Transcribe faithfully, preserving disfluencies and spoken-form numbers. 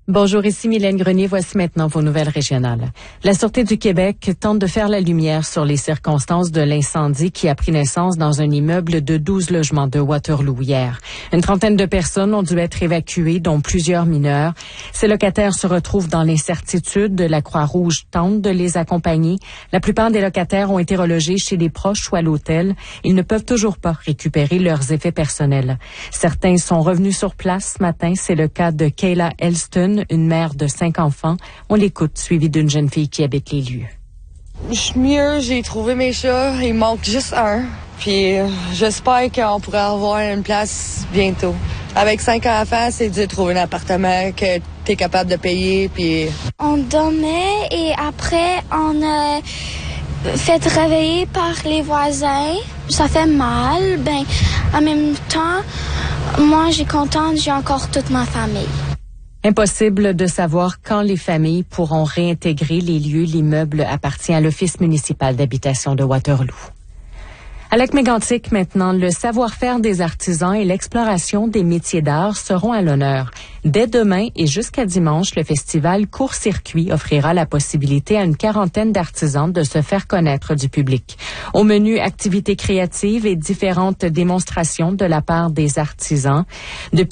Bonjour, ici Mylène Grenier. Voici maintenant vos nouvelles régionales. La Sûreté du Québec tente de faire la lumière sur les circonstances de l'incendie qui a pris naissance dans un immeuble de douze logements de Waterloo hier. Une trentaine de personnes ont dû être évacuées, dont plusieurs mineurs. Ces locataires se retrouvent dans l'incertitude. La Croix-Rouge tente de les accompagner. La plupart des locataires ont été relogés chez des proches ou à l'hôtel. Ils ne peuvent toujours pas récupérer leurs effets personnels. Certains sont revenus sur place ce matin. C'est le cas de Kayla Elston, une mère de cinq enfants. On l'écoute, suivie d'une jeune fille qui habite les lieux. Je suis mieux, j'ai trouvé mes chats, il manque juste un. Puis euh, j'espère qu'on pourrait avoir une place bientôt. Avec cinq enfants, c'est dur de trouver un appartement que tu es capable de payer. Puis on dormait et après on a fait réveiller par les voisins. Ça fait mal. Ben, en même temps, moi j'ai contente, j'ai encore toute ma famille. Impossible de savoir quand les familles pourront réintégrer les lieux. L'immeuble appartient à l'Office municipal d'habitation de Waterloo. À Lac-Mégantic, maintenant, le savoir-faire des artisans et l'exploration des métiers d'art seront à l'honneur. Dès demain et jusqu'à dimanche, le festival Court-Circuit offrira la possibilité à une quarantaine d'artisans de se faire connaître du public. Au menu, activités créatives et différentes démonstrations de la part des artisans. Depuis